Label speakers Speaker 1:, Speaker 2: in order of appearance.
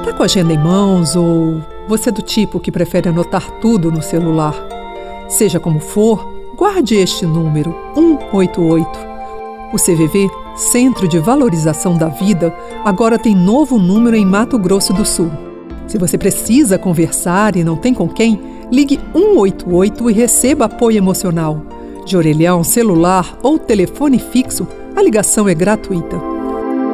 Speaker 1: Tá com a agenda em mãos ou você é do tipo que prefere anotar tudo no celular? Seja como for, guarde este número, 188. O CVV, Centro de Valorização da Vida, agora tem novo número em Mato Grosso do Sul. Se você precisa conversar e não tem com quem, ligue 188 e receba apoio emocional. De orelhão, celular ou telefone fixo, a ligação é gratuita.